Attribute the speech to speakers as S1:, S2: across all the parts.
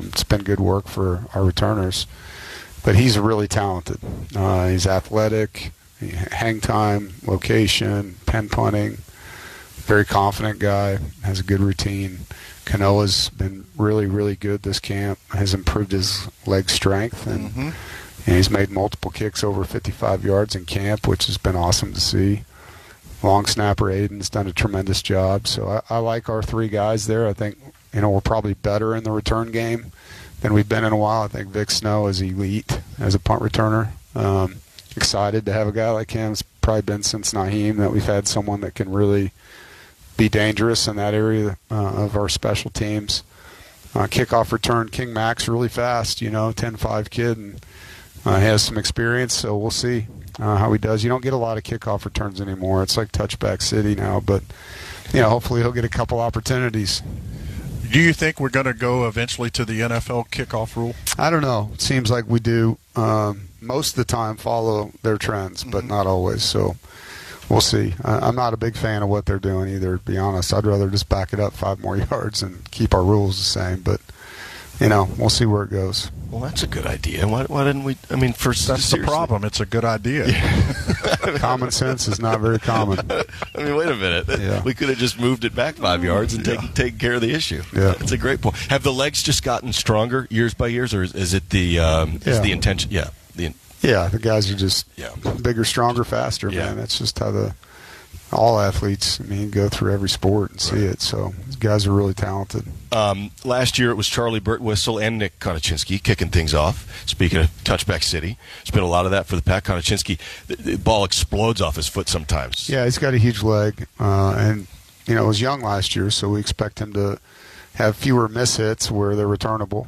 S1: It's been good work for our returners. But he's really talented. He's athletic, hang time, location, pen punting, very confident guy, has a good routine. Kanoa's been really, really good this camp, has improved his leg strength, and he's made multiple kicks over 55 yards in camp, which has been awesome to see. Long snapper Aiden's done a tremendous job. So I like our three guys there. I think, we're probably better in the return game than we've been in a while. I think Vic Snow is elite as a punt returner. Excited to have a guy like him. It's probably been since Naheem that we've had someone that can really be dangerous in that area of our special teams. Kickoff return, King Max really fast, 10-5 kid, and he has some experience, so we'll see how he does. You don't get a lot of kickoff returns anymore. It's like touchback city now, but hopefully he'll get a couple opportunities.
S2: Do you think we're going to go eventually to the NFL kickoff rule?
S1: I don't know. It seems like we do most of the time follow their trends, but not always. So we'll see. I'm not a big fan of what they're doing either, to be honest. I'd rather just back it up 5 more yards and keep our rules the same. But, we'll see where it goes.
S3: Well, that's a good idea. Why didn't we? I mean,
S2: that's seriously. The problem. It's a good idea.
S1: Yeah. Common sense is not very common.
S3: I mean, wait a minute. Yeah. We could have just moved it back 5 yards and taken care of the issue.
S1: Yeah.
S3: That's a great point. Have the legs just gotten stronger years by years, or is it the intention? Yeah.
S1: The guys are just bigger, stronger, faster, man. That's just how all athletes, go through every sport and see it. So these guys are really talented.
S3: Last year it was Charlie Birtwistle and Nick Konochinski kicking things off. Speaking of touchback city, there's been a lot of that for the Pack. Konochinski, the ball explodes off his foot sometimes.
S1: Yeah, he's got a huge leg, and was young last year, so we expect him to have fewer miss hits where they're returnable.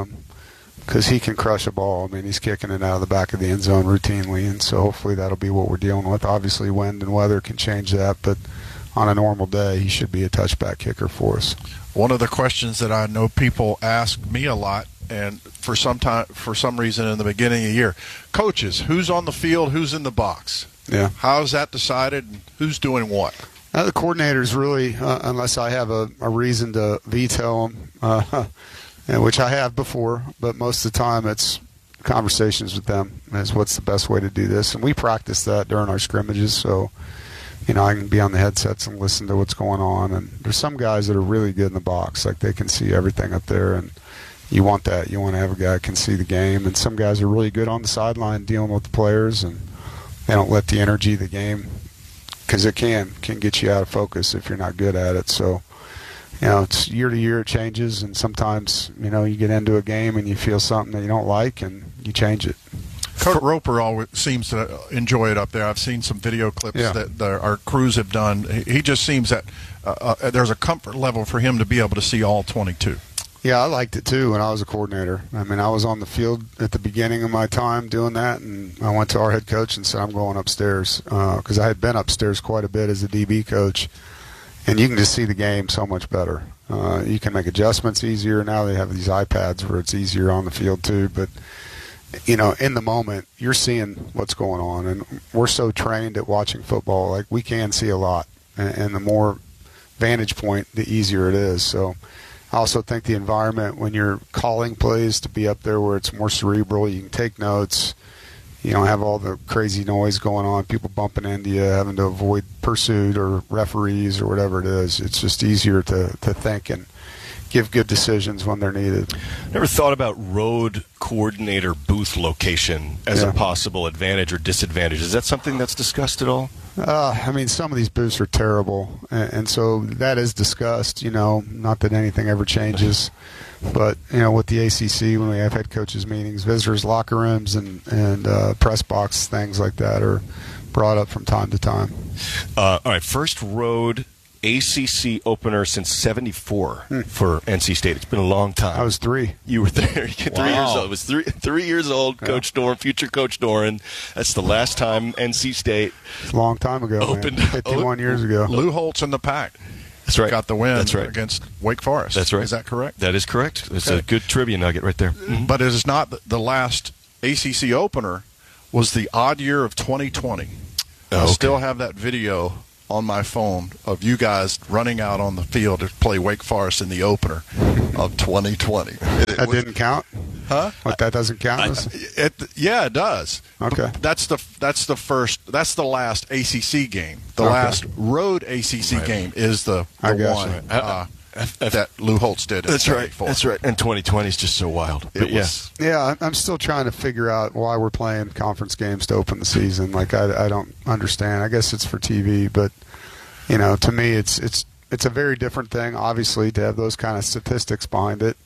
S1: Because he can crush a ball. He's kicking it out of the back of the end zone routinely, and so hopefully that'll be what we're dealing with. Obviously, wind and weather can change that, but on a normal day, he should be a touchback kicker for us.
S2: One of the questions that I know people ask me a lot, and for some reason in the beginning of the year, coaches, who's on the field, who's in the box?
S1: Yeah.
S2: How is that decided, and who's doing what?
S1: The coordinators really, unless I have a reason to veto them, which I have before, but most of the time it's conversations with them as what's the best way to do this. And we practice that during our scrimmages, so I can be on the headsets and listen to what's going on. And there's some guys that are really good in the box, like they can see everything up there, and you want that. You want to have a guy that can see the game. And some guys are really good on the sideline dealing with the players, and they don't let the energy of the game, because it can get you out of focus if you're not good at it. So it's year to year, it changes, and sometimes, you get into a game and you feel something that you don't like and you change it.
S2: Kurt Roper always seems to enjoy it up there. I've seen some video clips that our crews have done. He just seems that there's a comfort level for him to be able to see all 22.
S1: Yeah, I liked it too when I was a coordinator. I was on the field at the beginning of my time doing that, and I went to our head coach and said, I'm going upstairs, because I had been upstairs quite a bit as a DB coach. And you can just see the game so much better. You can make adjustments easier. Now they have these iPads where it's easier on the field too. But, in the moment, you're seeing what's going on. And we're so trained at watching football. Like, we can see a lot. And the more vantage point, the easier it is. So I also think the environment when you're calling plays to be up there where it's more cerebral, you can take notes. You don't have all the crazy noise going on, people bumping into you, having to avoid pursuit or referees or whatever it is. It's just easier to think and give good decisions when they're needed.
S3: Never thought about road coordinator booth location as a possible advantage or disadvantage. Is that something that's discussed at all?
S1: Some of these booths are terrible, and so that is discussed, not that anything ever changes. But, with the ACC, when we have head coaches meetings, visitors' locker rooms and press box, things like that are brought up from time to time.
S3: All right, first road ACC opener since '74 for NC State. It's been a long time.
S1: I was 3.
S3: You were there. 3 years old. It was 3 years old. Coach Doran, future Coach Doran. That's the last time NC State.
S1: It's a long time ago.
S3: Opened
S1: 51 years ago.
S2: Lou Holtz in the pack.
S3: That's right.
S2: Got the win
S3: That's right.
S2: against Wake Forest.
S3: That's right.
S2: Is that correct?
S3: That is correct. It's a good trivia nugget right there. Mm-hmm.
S2: But it is not the last ACC opener was the odd year of 2020. I still have that video on my phone of you guys running out on the field to play Wake Forest in the opener of 2020.
S1: That didn't count?
S2: Huh?
S1: What, that doesn't count?
S2: Yeah, it does.
S1: Okay.
S2: That's the last ACC game. The
S1: Okay.
S2: last road ACC game is the
S1: I gotcha.
S2: one that Lou Holtz did. In
S3: That's right.
S2: 74.
S3: That's right. And 2020 is just so wild. But
S2: It was.
S1: Yeah, I'm still trying to figure out why we're playing conference games to open the season. Like, I don't understand. I guess it's for TV, but to me, it's a very different thing. Obviously, to have those kind of statistics behind it.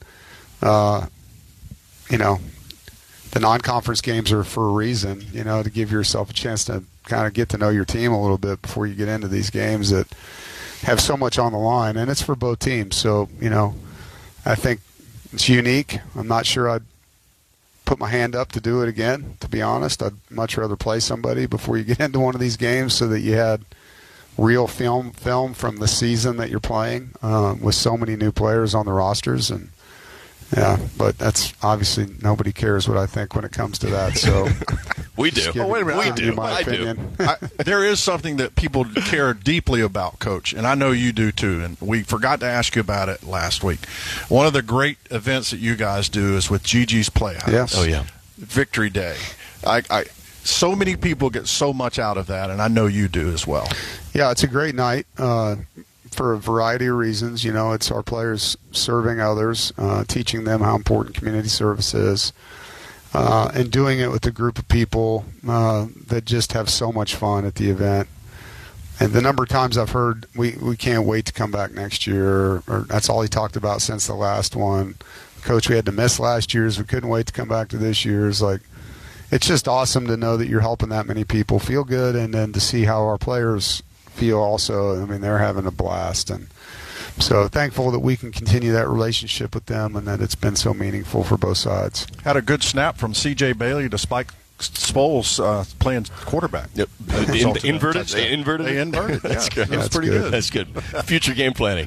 S1: The non-conference games are for a reason. To give yourself a chance to kind of get to know your team a little bit before you get into these games that have so much on the line, and it's for both teams. So, I think it's unique. I'm not sure I'd put my hand up to do it again, to be honest. I'd much rather play somebody before you get into one of these games so that you had real film from the season that you're playing with so many new players on the rosters. And yeah, but that's obviously nobody cares what I think when it comes to that. So
S3: we do.
S1: Give,
S2: wait a minute.
S1: give
S2: We
S1: you
S2: do.
S1: my
S3: I
S1: opinion.
S2: There is something that people care deeply about, Coach, and I know you do too. And we forgot to ask you about it last week. One of the great events that you guys do is with Gigi's Playhouse.
S1: Yes.
S3: Oh, yeah.
S2: Victory Day. So many people get so much out of that, and I know you do as well.
S1: Yeah, it's a great night for a variety of reasons. It's our players serving others, teaching them how important community service is, and doing it with a group of people that just have so much fun at the event. And the number of times I've heard, we can't wait to come back next year, or that's all he talked about since the last one. Coach, we had to miss last year's. We couldn't wait to come back to this year's. Like, it's just awesome to know that you're helping that many people feel good, and then to see how our players feel also. I mean, they're having a blast, and so thankful that we can continue that relationship with them, and that it's been so meaningful for both sides.
S2: Had a good snap from C.J. Bailey to Spike Spoles playing quarterback.
S3: Yep. Inverted? They inverted?
S2: They inverted.
S3: That's good.
S2: That's pretty good.
S3: That's good. Future game planning.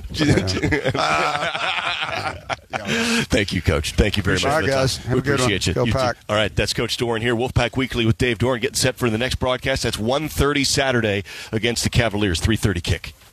S3: Thank you, Coach. Thank you very much.
S1: All right,
S3: for the
S1: guys.
S3: time.
S1: Have
S3: We
S1: a good
S3: appreciate
S1: one.
S3: you.
S1: Go
S3: You
S1: Pack.
S3: too. All right, that's Coach Doran here. Wolfpack Weekly with Dave Doran getting set for the next broadcast. That's 1:30 Saturday against the Cavaliers, 3:30 kick.